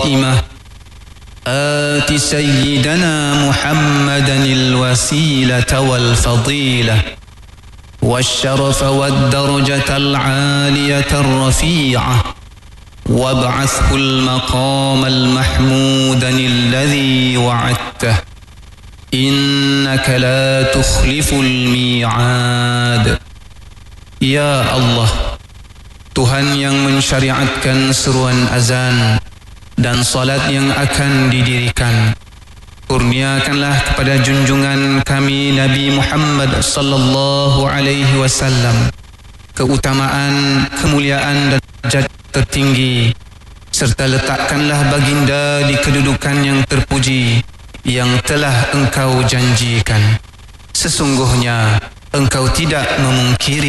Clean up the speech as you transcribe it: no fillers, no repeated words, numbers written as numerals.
الخاتمة آت سيدنا محمدا الوسيلة والفضيلة والشرف والدرجة العالية الرفيعة وابعثه المقام المحمودا الذي وعدته إنك لا تخلف الميعاد. Ya Allah, Tuhan yang mensyariatkan seruan azan dan salat yang akan didirikan, kurniakanlah kepada junjungan kami Nabi Muhammad sallallahu alaihi wasallam keutamaan, kemuliaan dan derajat tertinggi, serta letakkanlah baginda di kedudukan yang terpuji yang telah engkau janjikan. Sesungguhnya engkau tidak memungkiri